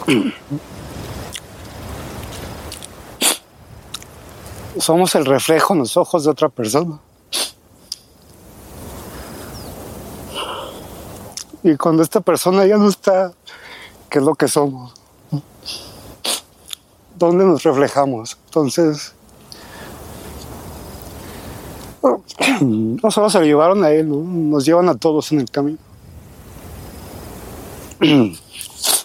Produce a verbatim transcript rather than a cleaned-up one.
Somos el reflejo en los ojos de otra persona. Y cuando esta persona ya no está, ¿qué es lo que somos? ¿Dónde nos reflejamos? Entonces, no solo se lo llevaron a él, ¿no? Nos llevan a todos en el camino.